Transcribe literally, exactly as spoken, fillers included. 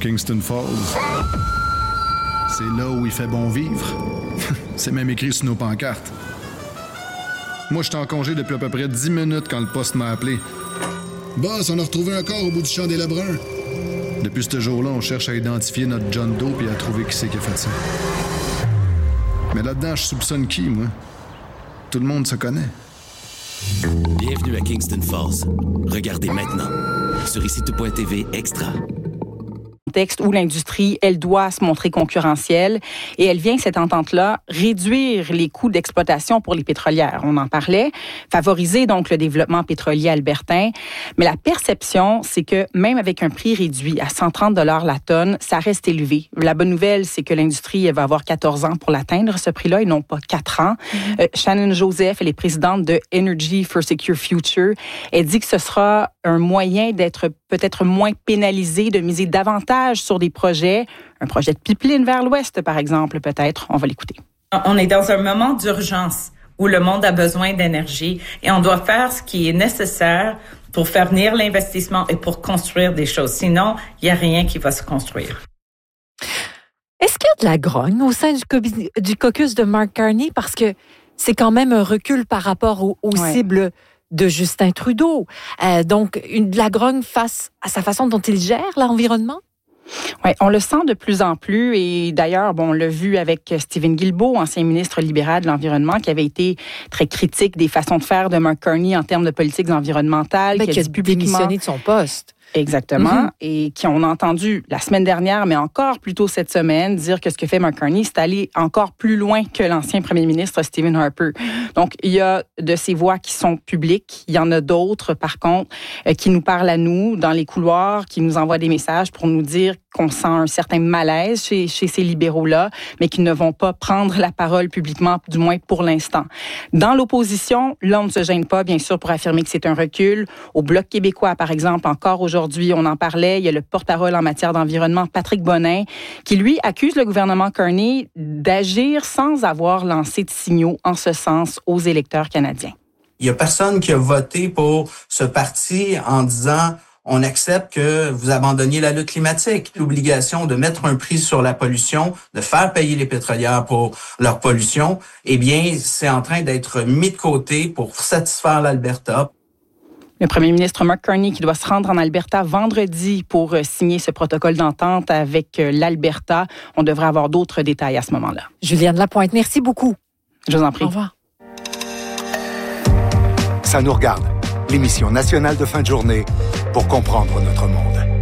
Kingston Falls. C'est là où il fait bon vivre. C'est même écrit sur nos pancartes. Moi, j'étais en congé depuis à peu près dix minutes quand le poste m'a appelé. Boss, on a retrouvé un corps au bout du champ des Lebrun. Depuis ce jour-là, on cherche à identifier notre John Doe et à trouver qui c'est qui a fait ça. Mais là-dedans, je soupçonne qui, moi? Tout le monde se connaît. Bienvenue à Kingston Falls. Regardez maintenant sur ici tout point t v Extra. Contexte où l'industrie, elle doit se montrer concurrentielle et elle vient, cette entente-là, réduire les coûts d'exploitation pour les pétrolières. On en parlait, favoriser donc le développement pétrolier albertain. Mais la perception, c'est que même avec un prix réduit à cent trente dollars la tonne, ça reste élevé. La bonne nouvelle, c'est que l'industrie, elle va avoir quatorze ans pour l'atteindre, ce prix-là, et non pas quatre ans. Mm-hmm. Euh, Shannon Joseph, elle est présidente de Energy for Secure Future. Elle dit que ce sera un moyen d'être peut-être moins pénalisé, de miser davantage sur des projets, un projet de pipeline vers l'ouest, par exemple, peut-être. On va l'écouter. On est dans un moment d'urgence où le monde a besoin d'énergie et on doit faire ce qui est nécessaire pour faire venir l'investissement et pour construire des choses. Sinon, il n'y a rien qui va se construire. Est-ce qu'il y a de la grogne au sein du, co- du caucus de Mark Carney? Parce que c'est quand même un recul par rapport aux, aux ouais. cibles de Justin Trudeau. Euh, donc, une, de la grogne face à sa façon dont il gère l'environnement? Oui, on le sent de plus en plus et d'ailleurs, bon, on l'a vu avec Stephen Guilbeault, ancien ministre libéral de l'Environnement, qui avait été très critique des façons de faire de Mark Carney en termes de politiques environnementales. Ben, qui a, qui a démissionné de son poste. Exactement, mm-hmm. et qui on a entendu la semaine dernière, mais encore plus tôt cette semaine, dire que ce que fait Mark Carney, c'est aller encore plus loin que l'ancien premier ministre Stephen Harper. Donc, il y a de ces voix qui sont publiques, il y en a d'autres, par contre, euh, qui nous parlent à nous dans les couloirs, qui nous envoient des messages pour nous dire qu'on sent un certain malaise chez, chez ces libéraux-là, mais qui ne vont pas prendre la parole publiquement, du moins pour l'instant. Dans l'opposition, là, on ne se gêne pas, bien sûr, pour affirmer que c'est un recul. Au Bloc québécois, par exemple, encore aujourd'hui, Aujourd'hui, on en parlait, il y a le porte-parole en matière d'environnement, Patrick Bonin, qui, lui, accuse le gouvernement Carney d'agir sans avoir lancé de signaux en ce sens aux électeurs canadiens. Il n'y a personne qui a voté pour ce parti en disant « on accepte que vous abandonniez la lutte climatique ». L'obligation de mettre un prix sur la pollution, de faire payer les pétrolières pour leur pollution, eh bien, c'est en train d'être mis de côté pour satisfaire l'Alberta. Le premier ministre Mark Carney qui doit se rendre en Alberta vendredi pour signer ce protocole d'entente avec l'Alberta. On devrait avoir d'autres détails à ce moment-là. Juliane Lapointe, merci beaucoup. Je vous en prie. Au revoir. Ça nous regarde, l'émission nationale de fin de journée pour comprendre notre monde.